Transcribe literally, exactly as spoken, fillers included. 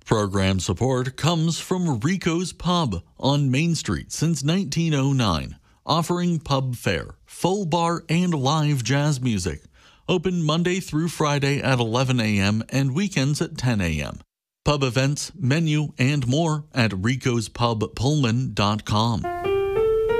Program support comes from Rico's Pub on Main Street since nineteen oh nine, offering pub fare, full bar, and live jazz music. Open Monday through Friday at eleven a.m. and weekends at ten a.m. Pub events, menu, and more at ricos pub pullman dot com.